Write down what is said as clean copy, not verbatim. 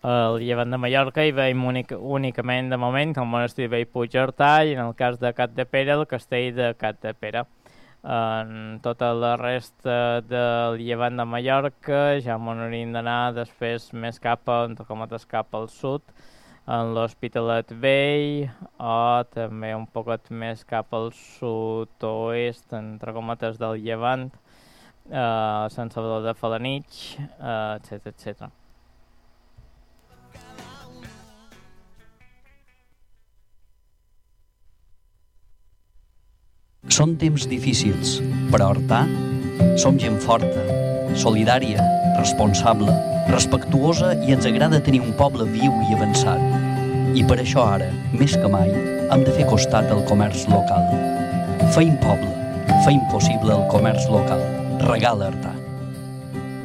al llevant de Mallorca hi veiem únicament de moment el monestir de Vell Puigcertà i en el cas de Capdepera el castell de Capdepera. En tota la resta del llevant de Mallorca ja m'on hauríem d'anar després més cap al sud, en l'Hospitalet Vell o també un poquet més cap al sud-oest, entre cometes del llevant, Sant Salvador de Felanitx, etc, etc. Són temps difícils, però Artà som gent forta, solidària, responsable, respectuosa i ens agrada tenir un poble viu i avançat. I per això ara, més que mai, hem de fer costat al comerç local. Feim poble, feim possible el comerç local. Regala Artà.